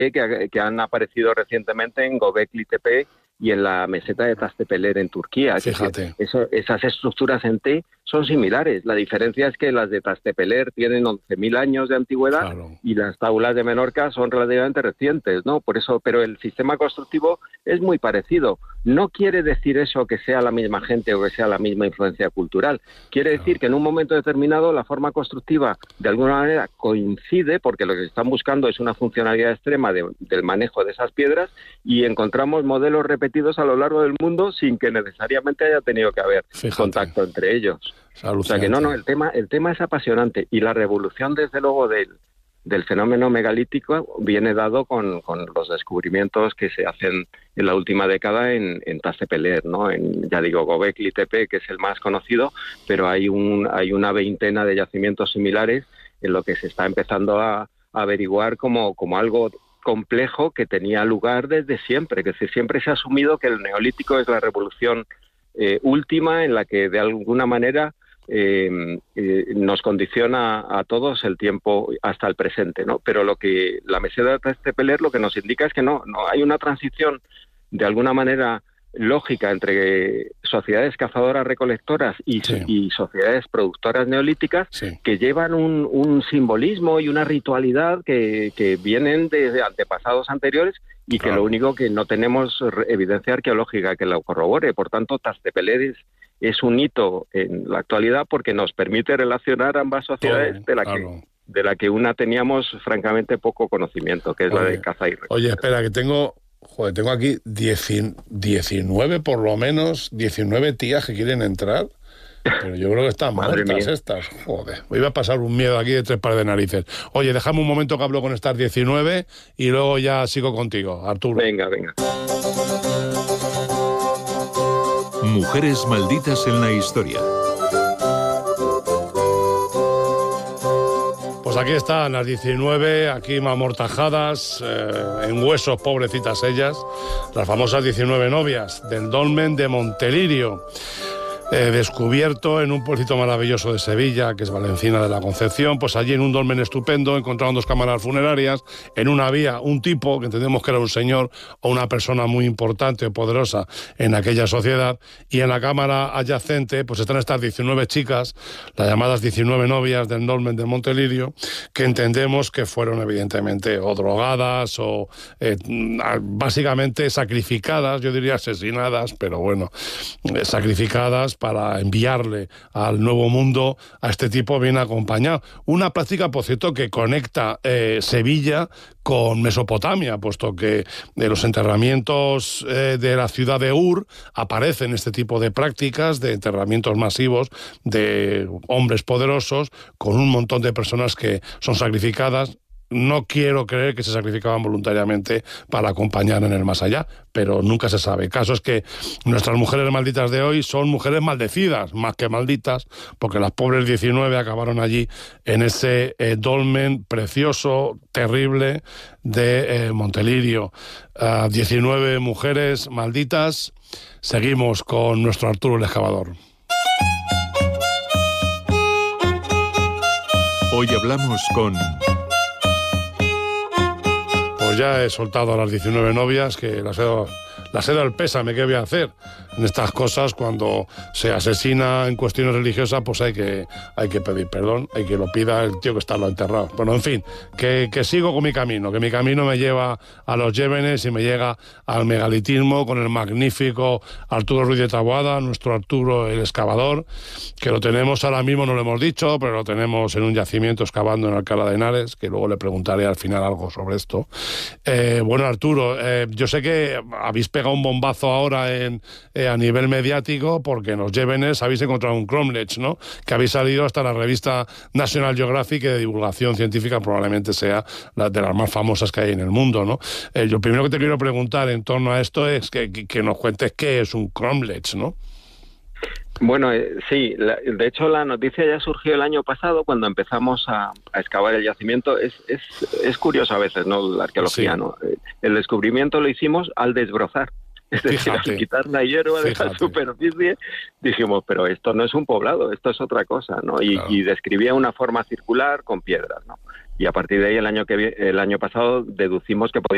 que han aparecido recientemente en Göbekli Tepe y en la meseta de Tastepeler en Turquía. Fíjate. Esas estructuras en T son similares. La diferencia es que las de Tastepeler tienen 11.000 años de antigüedad, Claro. y las taulas de Menorca son relativamente recientes, ¿no? Por eso, pero el sistema constructivo es muy parecido. No quiere decir eso que sea la misma gente o que sea la misma influencia cultural. Quiere decir que en un momento determinado la forma constructiva de alguna manera coincide, porque lo que están buscando es una funcionalidad extrema del manejo de esas piedras, y encontramos modelos repetidos a lo largo del mundo sin que necesariamente haya tenido que haber contacto entre ellos. O sea que no, el tema es apasionante, y la revolución, desde luego, del fenómeno megalítico viene dado con los descubrimientos que se hacen en la última década en Tastepeler, ¿no? Ya digo, Göbekli Tepe, que es el más conocido, pero hay una veintena de yacimientos similares en lo que se está empezando a averiguar como algo complejo que tenía lugar desde siempre. Que siempre se ha asumido que el neolítico es la revolución última en la que de alguna manera nos condiciona a todos el tiempo hasta el presente, ¿no? Pero lo que la meseta de Tastepeler lo que nos indica es que no hay una transición de alguna manera lógica entre sociedades cazadoras-recolectoras y sociedades productoras neolíticas, que llevan un simbolismo y una ritualidad que vienen de antepasados anteriores, y que lo único que no tenemos evidencia arqueológica que lo corrobore. Por tanto, Tastepeler es un hito en la actualidad porque nos permite relacionar ambas sociedades de la que una teníamos francamente poco conocimiento, que es la de caza y recolección. Oye, espera, que tengo aquí 19 por lo menos, 19 tías que quieren entrar, pero yo creo que están muertas estas. Joder, me iba a pasar un miedo aquí de 3 pares de narices. Oye, déjame un momento que hablo con estas 19 y luego ya sigo contigo, Arturo. Venga. Mujeres malditas en la historia. Pues aquí están las 19, aquí amortajadas, en huesos, pobrecitas ellas, las famosas 19 novias del dolmen de Montelirio, descubierto en un pueblito maravilloso de Sevilla, que es Valencina de la Concepción. Pues allí, en un dolmen estupendo, encontraron 2 cámaras funerarias. En una había un tipo, que entendemos que era un señor o una persona muy importante o poderosa en aquella sociedad, y en la cámara adyacente pues están estas 19 chicas, las llamadas 19 novias del dolmen de Montelirio, que entendemos que fueron evidentemente o drogadas o básicamente sacrificadas, yo diría asesinadas, pero bueno, sacrificadas para enviarle al Nuevo Mundo a este tipo bien acompañado. Una práctica, por cierto, que conecta Sevilla con Mesopotamia, puesto que de los enterramientos de la ciudad de Ur aparecen este tipo de prácticas de enterramientos masivos de hombres poderosos con un montón de personas que son sacrificadas. No quiero creer que se sacrificaban voluntariamente para acompañar en el más allá, pero nunca se sabe. El caso es que nuestras mujeres malditas de hoy son mujeres maldecidas, más que malditas, porque las pobres 19 acabaron allí en ese dolmen precioso, terrible de Montelirio. 19 mujeres malditas. Seguimos con nuestro Arturo el Excavador. Hoy hablamos con... Pues ya he soltado a las 19 novias, que las he dado el pésame. ¿Qué voy a hacer? En estas cosas, cuando se asesina en cuestiones religiosas, pues hay que pedir perdón, hay que lo pida el tío que está enterrado. Bueno, en fin, que sigo con mi camino, que mi camino me lleva a los Yémenes y me llega al megalitismo con el magnífico Arturo Ruiz de Taboada, nuestro Arturo el Excavador, que lo tenemos ahora mismo, no lo hemos dicho, pero lo tenemos en un yacimiento excavando en Alcalá de Henares, que luego le preguntaré al final algo sobre esto. Bueno, Arturo, yo sé que habéis pegado un bombazo ahora a nivel mediático, porque en los Yémenes habéis encontrado un cromlech, ¿no? Que habéis salido hasta la revista National Geographic, que de divulgación científica probablemente sea la de las más famosas que hay en el mundo, ¿no? Lo primero que te quiero preguntar en torno a esto es que nos cuentes qué es un cromlech, ¿no? Bueno, sí, de hecho la noticia ya surgió el año pasado cuando empezamos a excavar el yacimiento. Es curioso a veces, ¿no? La arqueología, sí. ¿No? El descubrimiento lo hicimos al desbrozar. Es decir, al quitar la hierba de la superficie, dijimos, pero esto no es un poblado, esto es otra cosa, ¿no? Y describía una forma circular con piedras, ¿no? Y a partir de ahí el año pasado deducimos que podíamos